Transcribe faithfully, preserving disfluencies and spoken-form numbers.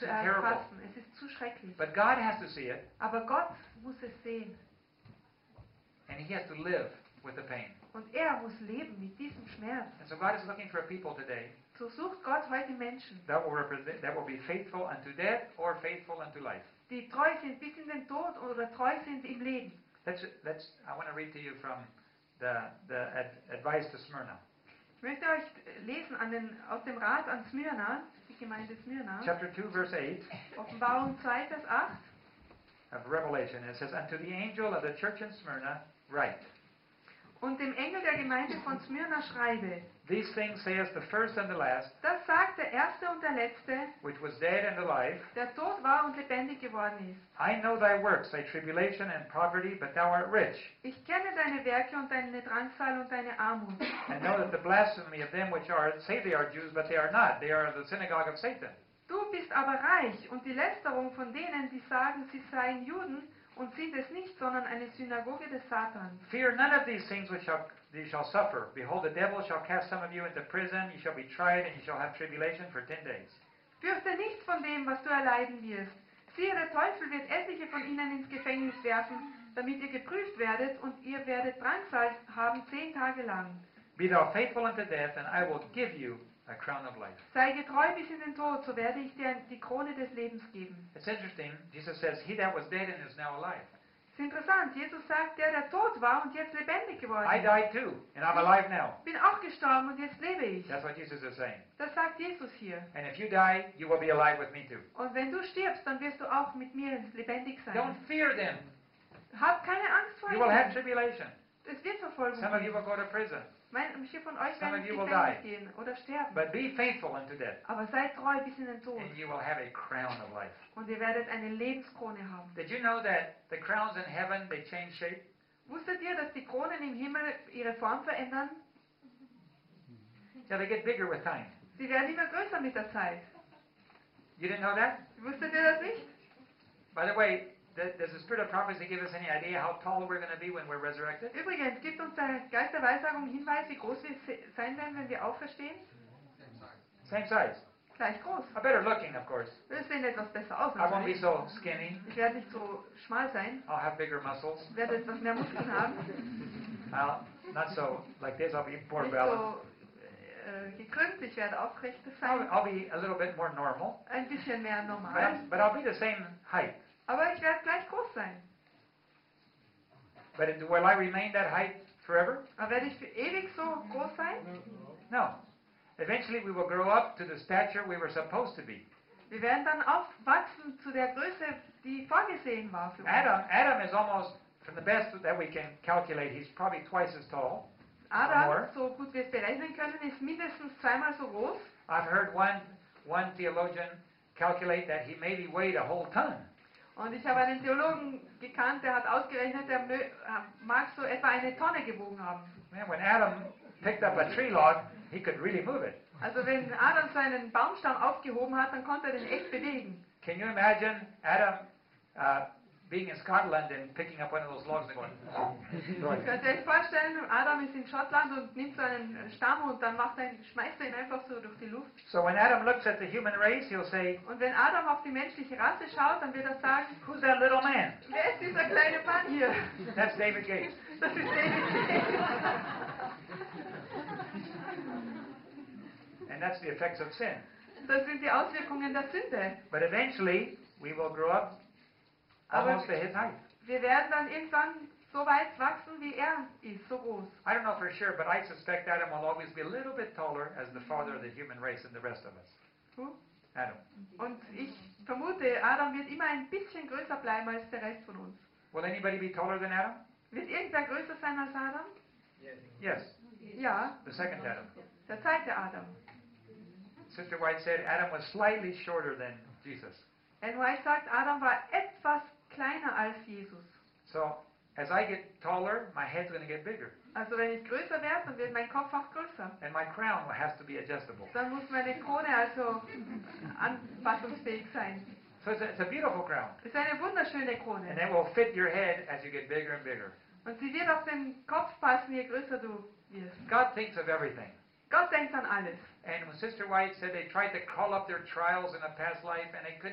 zu terrible. erfassen. Es ist zu schrecklich. But God has to see it, Aber Gott muss es sehen. and He has to live with the pain. Und er muss leben mit diesem Schmerz. And so God is looking for a people today So sucht Gott heute Menschen, that will represent, that will be faithful unto death or faithful unto life. die treu sind bis in den Tod oder treu sind im Leben. Let's, let's, I want to read to you from the, the ad, advice to Smyrna. Ich möchte euch lesen an den, aus dem Rat an Smyrna, die Gemeinde Smyrna, Chapter two, verse eight Offenbarung zwei, Vers acht. of Revelation. It says, Unto the angel of the church in Smyrna write, Und dem Engel der Gemeinde von Smyrna schreibe, These things saith the first and the last, das sagt der Erste und der Letzte, which was dead and alive. der tot war und lebendig geworden ist. I know thy works, thy tribulation and poverty, but thou art rich. Ich kenne deine Werke und deine Drangsal und deine Armut. And know that the blasphemy of them which are say they are Jews, but they are not. They are the synagogue of Satan. Du bist aber reich und die Lästerung von denen, die sagen, sie seien Juden und sind es nicht, sondern eine Synagoge des Satans. Fear none of these things which shall, ye shall suffer. Behold, the devil shall cast some of you into prison. Ye shall be tried, and ye shall have tribulation for ten days. Fürchte nicht von dem, was du erleiden wirst. Siehe, der Teufel wird etliche von ihnen ins Gefängnis werfen, damit ihr geprüft werdet, und ihr werdet Drangsal haben zehn Tage lang. Be thou faithful unto death, and I will give you a crown of life. Sei getreu bis in den Tod, so werde ich dir die Krone des Lebens geben. It's interesting. Jesus says, He that was dead and is now alive. Es ist interessant, Jesus sagt, der, der tot war und jetzt lebendig geworden I ist. died too, and I'm alive now. Ich bin auch gestorben und jetzt lebe ich. That's what Jesus is saying. Das sagt Jesus hier. And if you die, you will be alive with me too. Und wenn du stirbst, dann wirst du auch mit mir lebendig sein. Don't fear them. Hab keine Angst vor You will have ihnen. tribulation. Es wird Verfolgung Some of you geben. will go to prison. Manche von euch Some werden of ins you will Gefängnis die. gehen oder sterben. But be faithful unto death, Aber seid treu bis in den Tod. and you will have a crown of life. Und ihr werdet eine Lebenskrone haben. Did you know that the crowns in heaven, they change shape? Wusstet ihr, dass die Kronen im Himmel ihre Form verändern? Yeah, they get bigger with time. Sie werden immer größer mit der Zeit. You didn't know that? Wusstet ihr das nicht? By the way, th- does the spirit of prophecy give us any idea how tall we're going to be when we're resurrected? Übrigens, gibt uns der Geist der Weissagung Hinweis, wie groß wir se- sein werden, wenn wir auferstehen? Same size. Gleich groß. Uh, better looking, of course. Wir sehen etwas besser aus. I won't be natürlich. so skinny. Ich werde nicht so schmal sein. I'll have bigger muscles. Ich werde etwas mehr Muskeln haben. I'll, not so like this. I'll be more Nicht balanced. so äh, gekrümmt. Ich werde aufrechter I'll, sein. I'll be a little bit more normal. Ein bisschen mehr But, normal. I'm- but I'll be the same height. Aber ich werde gleich groß sein. But it- will I remain that height forever? Aber werde ich für ewig so groß sein? No. Eventually we will grow up to the stature we were supposed to be. Wir werden dann aufwachsen zu der Größe, die vorgesehen war für uns. Adam, Adam is almost, from the best that we can calculate, he's probably twice as tall. Adam, More. so gut wir es berechnen können, ist mindestens zweimal so groß. I've heard one, one theologian calculate that he maybe weighed a whole ton. Und ich habe einen Theologen gekannt, der hat ausgerechnet, er mö- äh, mag so etwa eine Tonne gewogen haben. Man, when Adam picked up a tree log, he could really move it. Also wenn Adam so einen Baumstamm aufgehoben hat, dann konnte er den echt bewegen. Can you imagine Adam uh, being in Scotland and picking up one of those logs and going, Könnt ihr euch vorstellen, Adam ist in Schottland und nimmt so einen Stamm und dann macht er, schmeißt er ihn einfach so durch die Luft. So when Adam looks at the human race, he'll say, Und wenn Adam auf die menschliche Rasse schaut, dann wird er sagen, who's that little man? wer ist dieser kleine Mann hier? That's David Gates. Das ist David. And that's the effects of sin. Das sind die Auswirkungen der Sünde. But eventually, we will grow up Aber almost to his height. wir werden dann irgendwann so weit wachsen, wie er ist, so groß. I don't know for sure, but I suspect Adam will always be a little bit taller as the father of the human race and the rest of us. Hm? Adam. Und ich vermute, Adam wird immer ein bisschen größer bleiben als der Rest von uns. Will anybody be taller than Adam? Wird irgendwer größer sein als Adam? Yes, Ja, the second Adam. der zweite Adam. Sister White said Adam was slightly shorter than Jesus. Ellen White sagt, Adam war etwas kleiner als Jesus. So as I get taller, my head's going to get bigger, Also wenn ich größer werde, dann wird mein Kopf auch größer. and my crown has to be adjustable. Dann muss meine Krone also anpassungsfähig sein. So it's a, it's a beautiful crown, Es ist eine wunderschöne and Krone. it will fit your head as you get bigger and bigger. Und sie wird auf den Kopf passen, je größer du wirst. God thinks of everything. Gott denkt an alles. And when Sister White said they tried to call up their trials in a past life, and they couldn't